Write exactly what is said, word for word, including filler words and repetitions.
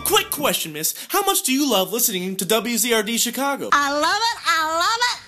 Quick question, miss. How much do you love listening to W Z R D Chicago? I love it, I love it,